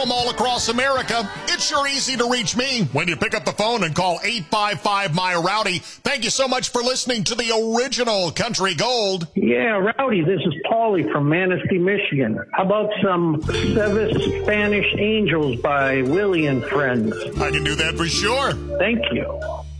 from all across America. It's sure easy to reach me when you pick up the phone and call 855-MY-ROWDY. Thank you so much for listening to the original Country Gold. Yeah, Rowdy, this is Paulie from Manistee, Michigan. How about some Seven Spanish Angels by Willie and Friends? I can do that for sure. Thank you.